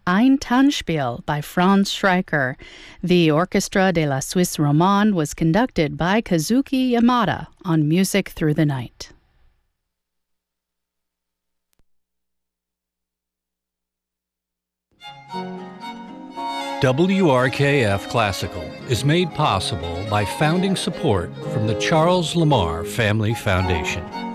Ein Tannspiel by Franz Schreiker. The Orchestra de la Suisse Romande was conducted by Kazuki Yamada on Music Through the Night. WRKF Classical is made possible by founding support from the Charles Lamar Family Foundation.